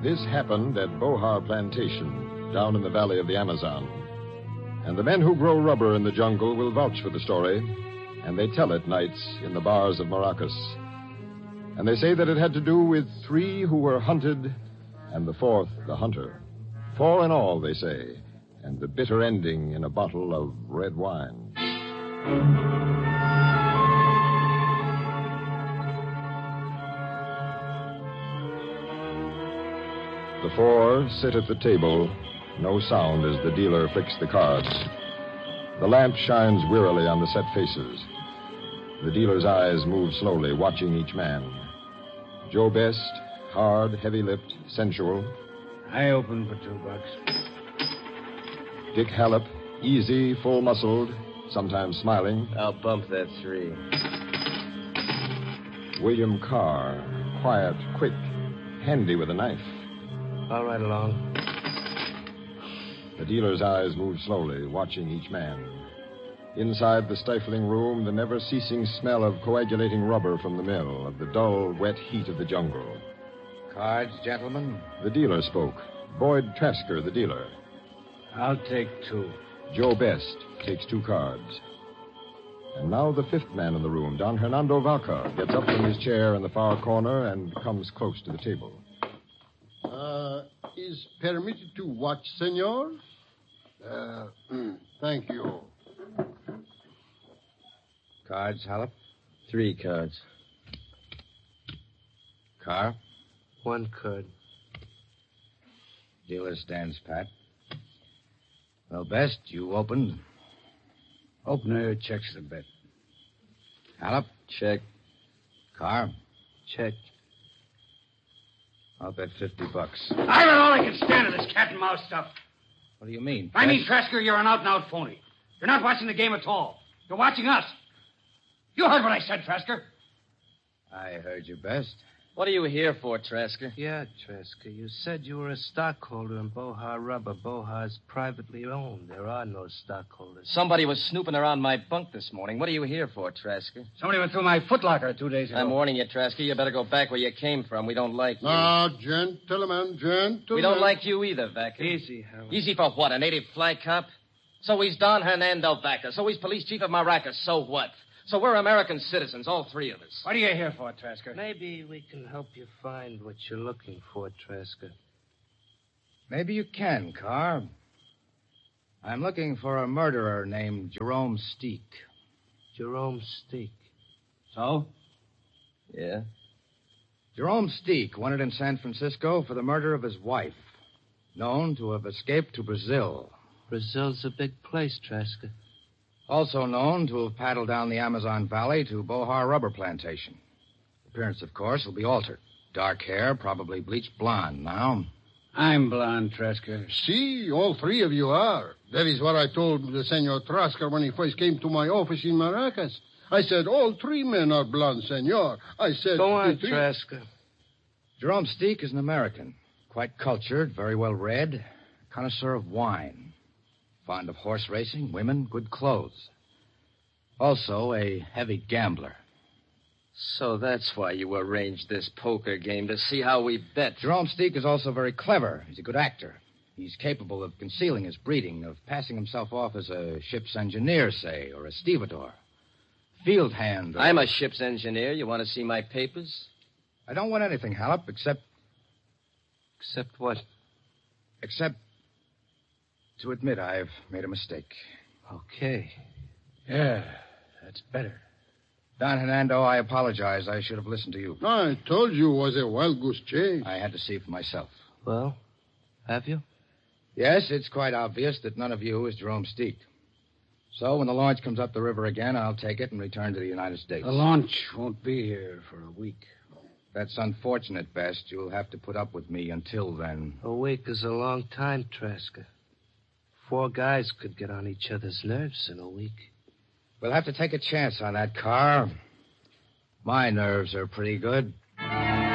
This happened at Bohar Plantation, down in the valley of the Amazon. And the men who grow rubber in the jungle will vouch for the story, and they tell it nights in the bars of Maracas. And they say that it had to do with 3 who were hunted, and the 4th the hunter. 4 in all, they say, and the bitter ending in a bottle of red wine. The 4 sit at the table, no sound as the dealer flicks the cards. The lamp shines wearily on the set faces. The dealer's eyes move slowly, watching each man. Joe Best, hard, heavy-lipped, sensual. I open for $2. Dick Hallop, easy, full-muscled, sometimes smiling. I'll bump that 3. William Carr, quiet, quick, handy with a knife. All right along. The dealer's eyes move slowly, watching each man. Inside the stifling room, the never-ceasing smell of coagulating rubber from the mill, of the dull, wet heat of the jungle. Cards, gentlemen? The dealer spoke. Boyd Trasker, the dealer. I'll take 2. Joe Best takes 2 cards. And now the 5th man in the room, Don Hernando Vaca, gets up from his chair in the far corner and comes close to the table. Is permitted to watch, senor? Thank you. Cards, Hallop? 3 cards. Carr? 1 card. Dealer stands pat. Well, Best, you opened. Opener checks the bet. Hallop? Check. Carr? Check. I'll bet $50. I don't all I can stand of this cat and mouse stuff. What do you mean? I mean, Trasker, you're an out-and-out phony. You're not watching the game at all. You're watching us. You heard what I said, Trasker. I heard you, Best. What are you here for, Trasker? Yeah, Trasker. You said you were a stockholder in Bohar Rubber. Bohar's privately owned. There are no stockholders. Somebody was snooping around my bunk this morning. What are you here for, Trasker? Somebody went through my footlocker 2 days ago. I'm warning you, Trasker. You better go back where you came from. We don't like you. Now, gentlemen. We don't like you either, Vaca. Easy, Howard. Easy for what, a native flag cop? So he's Don Hernando Vaca. So he's police chief of Maracas. So what? So we're American citizens, all 3 of us. What are you here for, Trasker? Maybe we can help you find what you're looking for, Trasker. Maybe you can, Carr. I'm looking for a murderer named Jerome Steek. Jerome Steek. So? Yeah? Jerome Steek wanted in San Francisco for the murder of his wife, known to have escaped to Brazil. Brazil's a big place, Trasker. Also known to have paddled down the Amazon Valley to Bohar Rubber Plantation. Appearance, of course, will be altered. Dark hair, probably bleached blonde now. I'm blonde, Trasker. See, all 3 of you are. That is what I told the Senor Trasker when he first came to my office in Maracas. I said, all 3 men are blonde, senor. I said... Go on, 3... Trasker. Jerome Steek is an American. Quite cultured, very well read. Connoisseur of wine. Fond of horse racing, women, good clothes. Also a heavy gambler. So that's why you arranged this poker game, to see how we bet. Jerome Steek is also very clever. He's a good actor. He's capable of concealing his breeding, of passing himself off as a ship's engineer, say, or a stevedore. Field hand. Or... I'm a ship's engineer. You want to see my papers? I don't want anything, Hallop, except... Except what? Except to admit I've made a mistake. Okay. Yeah, that's better. Don Hernando, I apologize. I should have listened to you. I told you it was a wild goose chase. I had to see for myself. Well, have you? Yes, it's quite obvious that none of you is Jerome Steek. So when the launch comes up the river again, I'll take it and return to the United States. The launch won't be here for a week. That's unfortunate, Best. You'll have to put up with me until then. A week is a long time, Trasker. 4 guys could get on each other's nerves in a week. We'll have to take a chance on that, Carr. My nerves are pretty good.